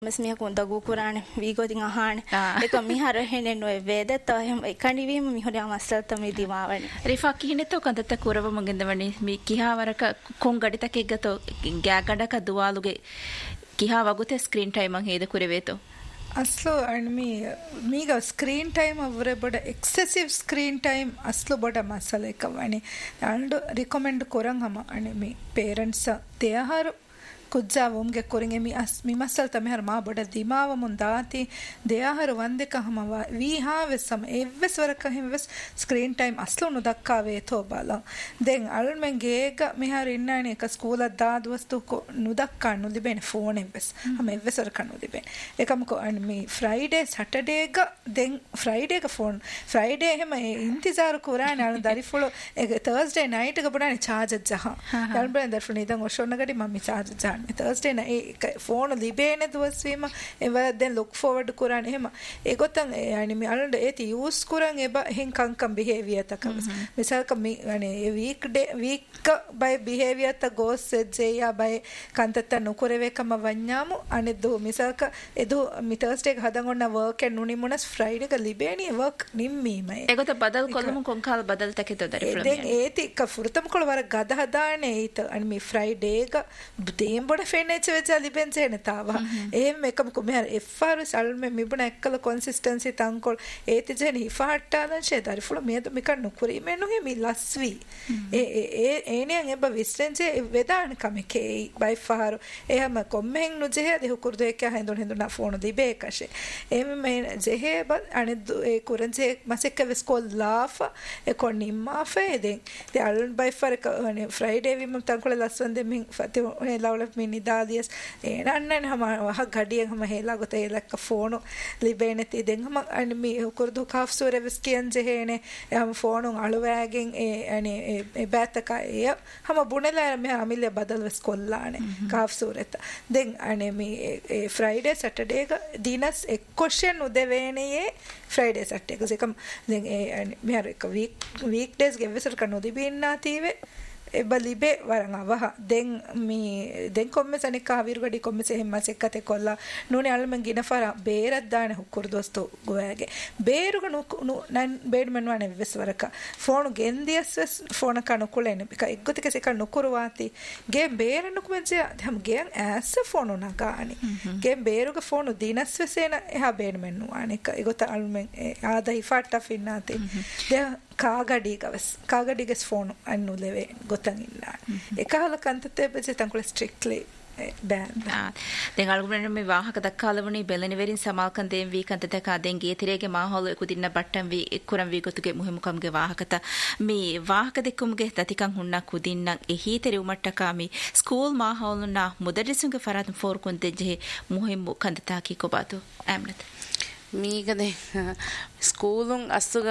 مسميها كون دغو قران ويغو دين هان ඒක මිහර හෙන්නේ නොය වේදත එහෙම එකණිවීම මිහොර යමස්සත මේ දිමාවනේ රිෆා කිහිනෙතෝ කන්දත කුරව මගෙන්දවනි මේ කිහාවරක කොන් ගඩිතක එක්ගතෝ ගෑගඩක දුවාලුගේ කිහා වගුතේ ස්ක්‍රීන් ටයිම් මං හේද කුරවේතෝ ಅಸ್ಲು ಅಂಡ್ ಮೀಗ ಸ್ಕ್ರೀನ್ ಟೈಮ್ ಅವರೇ ಬಡ ಎಕ್ಸೆಸಿವ್ ಸ್ಕ್ರೀನ್ ಟೈಮ್ ಅಸ್ಲು ಬಡ ಮಸಾಲೆ ಕವಣಿ and recommend ಕೊರಂಗ್ ಹಮ ಅಣೆ me parents ದೇಹಾರು ಕುಜ್ಜಾವೊಮ್ಗೆ ಕೊರಿಂಗೆ me muscle ತಮೆಹರ್ ಮಾ ಬಡ ದಿಮಾವ ಮುಂದಾತಿ ದೇಹಾರು ವಂದೆಕ ಹಮವ ವಿ ಹಾವೆಸ್ ಸಮ ಎವ್ವೆಸ್ ವರಕ ಹೆಮ್ವೆಸ್ ಸ್ಕ್ರೀನ್ ಟೈಮ್ ಅಸ್ಲು ನುದಕ್ಕಾವೆ ತೋಬಾಲ ದೆನ್ ಅಳ್ಮೆನ್ ಗೇಗ ಮಿಹಾರು ಇನ್ನಾಣಿ ಕ ಸ್ಕೂಲ ದಾದ ವಸ್ತು ನುದಕ್ಕಾ ನುದಿಬೇನೆ phone ಎವ್ವೆಸ್ ಹಮ ಎವ್ವೆಸ್ ವರಕ ನುದಿಬೇನೆ ಏಕಮಕೊ and me Friday ಸ್ಯಾಟರ್ಡೇಗ then ಫ್ರೈಡೇಗ phone Friday ಹೆಮ ಇಂತಿಜಾರು ಕುರಾನೆ ಅಳು ದರಿಫುಳು ಥರ್ಸ್ಡೇ ನೈಟ್ ಗ ಬುಡಾನೆ charge ಜಹ ಅಳ್ಬೆನ್ ದರ್ಫುಳು ನಿದಂ ಒಶೊನ್ನಗಡಿ mummy charge ಜಹ Thursday na phone libene duwaswima ewa den look forward kuran ehema e gotan yani me alunda eti use kuran eba hen kankam behavior takam misal ka me yani week by behavior ta goes seya by kantata nukureve kama vanyamu anedu misal ka edu mi Thursday ka hadan onna work en nuni munas Friday ka libeni work nimmi mai e gota badal kollum konkal badal taketo dari den eti ka furtam kol war gada hadane ita ani me Friday ka dem බොඩ ෆෙනෙච් වෙච්ච ලිබෙන්සේන තාවා එහෙම එකම කොමහර එෆ්ආර් සල්මෙ මිබුණ එක්කල කොන්සිස්ටන්සි තංකොල් ඒති ජෙන හිෆාට්ටාදන් ෂේදාරි ෆුල මෙද මිකන් නුකුරි මෙන්නු හේ ලස්වි ඒනියන් එබ විස්ටෙන්සේ වෙදාන කමකේ බයි ෆාර එහෙම කොම්මෙන් නුජෙහ දෙහු කුර්දු එක හෙන්දුන phone දිබේ කෂේ එහෙම මේ ජෙහ බ අනේ ඒ කුරන්සේ මසෙක්ක වෙස්කොල් ලාෆ එකො නිම්මා ෆේදෙන් ද අලන් බයි ෆාර අනේ ෆ්‍රයිඩේ විම තංකොල ලස්වන් දෙමින් ෆති හේ ලවල මිනිදාදියස් ඒනන්නන් හම වහ ගඩියෙන් හම හේලා ගොත ඒලක්ක ෆෝනු ලිබේනති දෙන් හම අනි මි කුරුදු කාෆ්සුර වෙස්කියන් ජෙහෙනේ එහම ෆෝනු අලුවෑගෙන් ඒ අනේ ඒ බෑතක ඒ හම බුනෙලා මෙ අමිල්‍ය බදල් වෙස් කොල්ලානේ කාෆ්සුරෙත දෙන් අනේ මි ඒ ෆ්‍රයිඩේ සැටර්ඩේ ක දිනස් එක් ක්වෙස්චන් උදෙවේනේ ෆ්‍රයිඩේ සැටර්ඩේ ක සකම් දෙන් ඒ මෙහර එක වීක් ඩේස් ගෙවසර කනු දිබින්නා තීවේ එබලිබේ වරන් අවහ දෙන් දෙන් කොම්මෙ සනික හවිරුගඩි කොම්මෙ සෙහෙම්ම සෙක්කතේ කොල්ලා නෝනේ අල්මන් ගිනෆර බේරක් දාන හුකුර දොස්තෝ ගෝයාගේ බේරුග නන් බේඩ්මන් වනේ වෙස්වරක ෆෝන් ගෙන්දියස් ෆෝන කන කුලෙන බික එක්ගොතක සෙක නුකුරවාති ගේ බේරන කුමෙන්සේ හම් ගේ ඇස් ෆෝන් නගානි ගේ බේරුග ෆෝන් දිනස් වෙසේන එහා බේඩ්මන් නුවානික එගොත අල්මන් ආදහි ෆාට්ටා ෆින්නාති දෙ කාගඩිගස් ෆෝන් අන්නු ලෙවේ ගොතන් ඉන්නා එකහල කන්තතේ බෙසේ තංකුල ස්ට්‍රික්ට්ලි බෑන් දැන් අලුගුණ මේ වාහක දක්කාලවණි බෙලනි වෙරින් සමාල්කන් දෙන් වී කන්තත කාදෙන් ගේතිරේගේ මාහොල එකුදින්න බට්ටම් වී එක්කුරම් වී ගොතුගේ මුහිමුකම්ගේ වාහකත මේ වාහක දෙක්කුම්ගේ තතිකන් ಹುන්නක් කුදින්නම් එහිතරි උමට්ටකා මේ ස්කූල් මාහොලුනා මුදරිසුගේ ෆරාත් ෆෝර්කුන් දෙජේ මුහිමු කන්තතා කි කොබාතු ඇම්නත මීගද ස්කූලුන් අස්තුග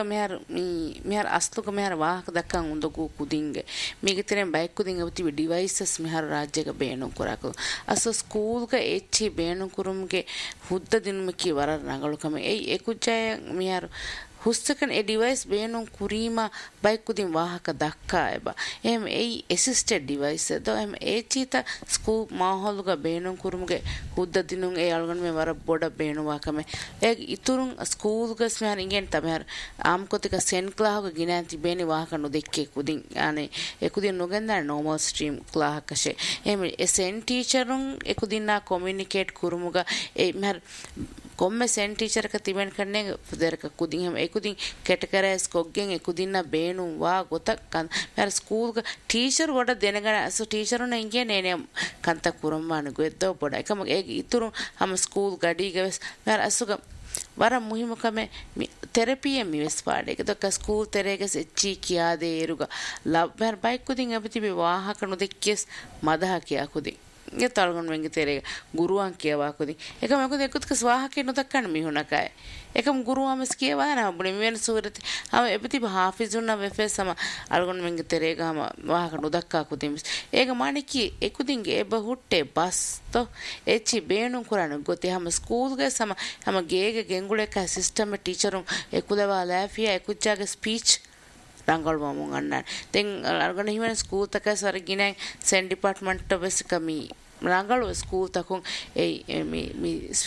මෙහර අස්තුග මෙහර වාහක දක්කන් උඳගු කුදින්ගේ මීගතරෙන් බයික් කුදින් අවති ඩිවයිසස් මෙහර රාජ්‍යක බේනු කරකු අස ස්කූල්ක එච්චි බේනු කුරුම්ගේ හුද්ද දිනුමකි වර නගලුකම ඒ එකුජය මෙහර ಹುಸ್ತಕನ್ ಎ ಡಿವೈಸ್ ಬೇನು ಕುರೀಮಾ ಬೈಕ್ ಕುದಿನ್ ವಾಹಕ ದಕ್ಕಾ ಎಬ ಎಮ್ ಎಯಿ ಅಸಿಸ್ಟೆಡ್ ಡಿವೈಸ್ ದೋ ಎಮ್ ಏಚೀತ ಸ್ಕೂ ಮಾಹೋಲುಗ ಬೇನು ಕುರುಮ್ಗೆ ಹುದ್ದ ದಿನುಂ ಎ ಅಲ್ಗನ್ ಮೆ ವರ ಬೊಡ ಬೇನು ವಾಕಮೆ ಎ ಇತುರುಂ ಸ್ಕೂಲ್ಗ ಸ್ಮ್ಯಾರ್ ಇಂಗೆನ್ ತಮೆಹರ್ ಆಮ್ ಕೊತಿಕ ಸೆನ್ ಕ್ಲಾಹಗ ಗಿನಾಂತಿ ಬೇನಿ ವಾಹಕ ನುದೆಕ್ಕೆ ಕುದಿನ್ ಆನೆ A ಕುದಿನ್ ನುಗಂದ normal stream ಕ್ಲಾಹಕಶೆ M A Sen ಟೀಚರುಂ A ಕುದಿನ್ನ communicate ಕುರುಮುಗ A Meher කොම්මෙ Zen teacher එක තිබෙන කන්නේ දෙරක කුදින් හැම ඒකුදින් කැටකරස් කොග්ගෙන් ඒකුදින්න බේනු වා ගොතක් කන් මර ස්කූල් ක ටීචර් වඩ දෙනගන අස ටීචර් උන ඉන්නේ නේ කන්ත කුරම්මාන ගොද්දෝ පොඩ එකම ඒ ඉතුරු හැම ස්කූල් ගඩි ගවස් මර අසුක වර මුහිමකම තෙරපිය මිවස් පාඩේක දක ස්කූල් තෙරේගස් එච්චි කියා දේරුග ලබ් මර බයික් කුදින් අපිති වාහක නොදෙක්කස් මදහ කියා කුදින් ये तलगन वेंगे तेरे गुरुआं किया वाकुदी एकम को देखुत के स्वाहा के न तक्कन मिहुना काय एकम गुरुआं मस किया वा ना अपने मेन सूरत हम एपति हाफिजुना वेफे सम अलगन वेंगे तेरे गा हम वाह का न दक्का कुदी एक माने की एकुदिंगे ए बहुट्टे बस तो एची बेनु कुरान गोते हम स्कूल के सम हम गेगे गेंगुले का सिस्टम में टीचरों एकुलेवा लाफिया एकुच्चा के स्पीच ರಂಗಳು ಮಾಮುಂಗ್ ಅಣ್ಣ ತೆಂಗ್ ಅರ್ಗಣ ಹಿಮನ ಸ್ಕೂಲ್ ತಕ ಸರಗಿನ ಸೆನ್ ಡಿಪಾರ್ಟ್ಮೆಂಟ್ ಬಸ್ ಕಮಿ ರಂಗಳು ಸ್ಕೂಲ್ ತಕುಂ ಏ ಮಿ